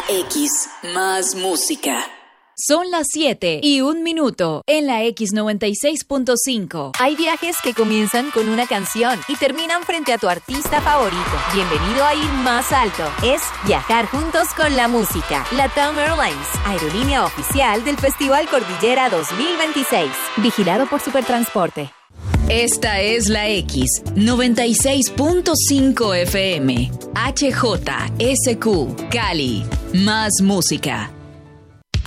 X, más música. Son las 7:01 en la X96.5. Hay viajes que comienzan con una canción y terminan frente a tu artista favorito. Bienvenido a ir más alto. Es viajar juntos con la música. LATAM Airlines, aerolínea oficial del Festival Cordillera 2026. Vigilado por Supertransporte. Esta es la X 96.5 FM. HJSQ, Cali. Más música.